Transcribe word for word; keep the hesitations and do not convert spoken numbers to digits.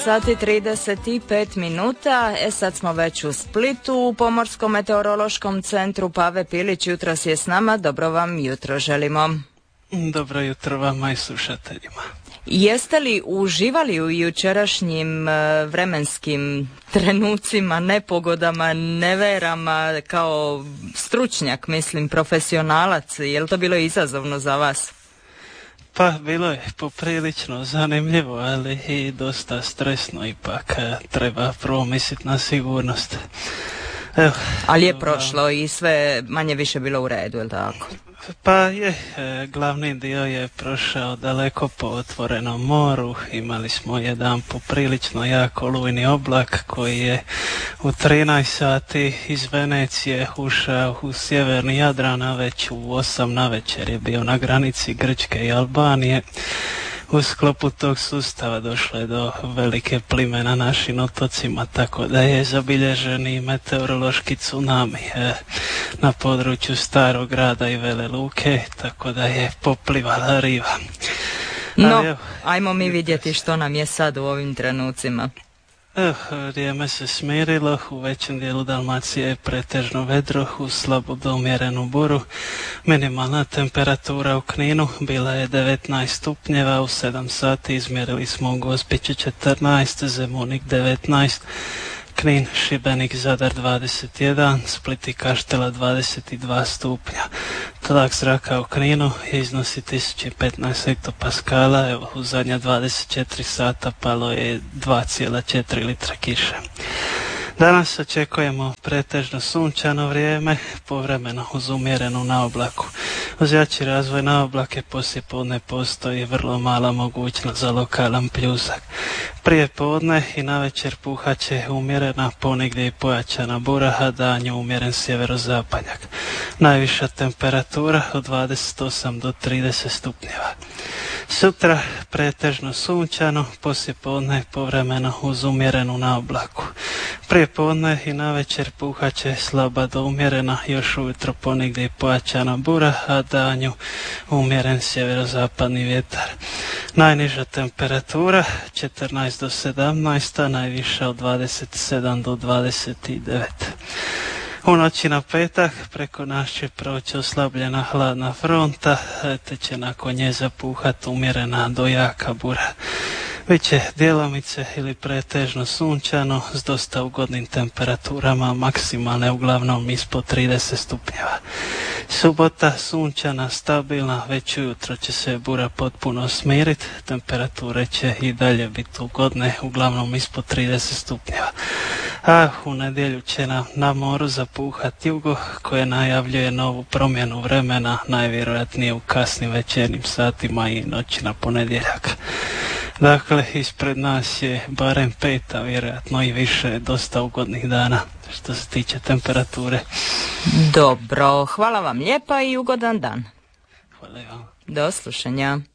Sati trideset pet minuta, e sad smo već u Splitu, u Pomorskom meteorološkom centru. Pave Pilić jutros je s nama, dobro vam jutro želimo. Dobro jutro vama i slušateljima. Jeste li uživali u jučerašnjim vremenskim trenucima, nepogodama, neverama, kao stručnjak, mislim, profesionalac, je li to bilo izazovno za vas? Pa bilo je poprilično zanimljivo, ali i dosta stresno, ipak treba prvo misliti na sigurnost. Evo, ali je prošlo i sve manje više bilo u redu, je li tako? Pa je, glavni dio je prošao daleko po otvorenom moru. Imali smo jedan poprilično jako olujni oblak koji je u trinaest sati iz Venecije ušao u sjeverni Jadran, a već u osam navečer je bio na granici Grčke i Albanije. U sklopu tog sustava došlo je do velike plime na našim otocima, tako da je zabilježen i meteorološki tsunami e, na području Starog grada i Vele Luke, tako da je poplivala riva. No, evo, ajmo mi vidjeti što nam je sad u ovim trenucima. Evo, vrijeme se smirilo, u većem dijelu Dalmacije je pretežno vedro, u slabu do umjerenu buru. Minimalna temperatura u Kninu bila je devetnaest stupnjeva, u sedam sati izmjerili smo u Gospiću četrnaest, Zemunik devetnaest, Knin, Šibenik, Zadar dvadeset jedan, Split i Kaštela dvadeset dva stupnja. Tlak zraka u Kninu iznosi tisuću petnaest hektopaskala, evo u zadnja dvadeset četiri sata palo je dva zarez četiri litre kiše. Danas očekujemo pretežno sunčano vrijeme, povremeno uz umjerenu naoblaku. Uz jači razvoj naoblake poslijepodne postoji vrlo mala mogućnost za lokalan pljusak. Prije podne i navečer puhat će umjerena, ponegdje i pojačana bura, a danju umjeren sjeverozapadnjak. Najviša temperatura od dvadeset osam do trideset stupnjeva. Sutra pretežno sunčano, poslijepodne povremeno uz umjerenu naoblaku. Prije podne i navečer puhat će slaba do umjerena, još ujutro ponegdje i pojačana bura, a danju umjeren sjeverozapadni vjetar. Najniža temperatura četrnaest do sedamnaest, a najviša od dvadeset sedam do dvadeset devet. U noći na petak preko nas će proći oslabljena hladna fronta, te će nakon nje zapuhat umjerena do jaka bura. Biće djelomice ili pretežno sunčano s dosta ugodnim temperaturama, maksimalne uglavnom ispod trideset stupnjeva. Subota sunčana, stabilna, već ujutro će se bura potpuno smiriti, temperature će i dalje biti ugodne, uglavnom ispod trideset stupnjeva. A u nedjelju će nam na moru zapuhat jugo koje najavljuje novu promjenu vremena, najvjerojatnije u kasnim večernjim satima i noći na ponedjeljak. Dakle, ispred nas je barem pet, a vjerojatno i više dosta ugodnih dana što se tiče temperature. Dobro, hvala vam lijepa i ugodan dan. Hvala vam. Do slušanja.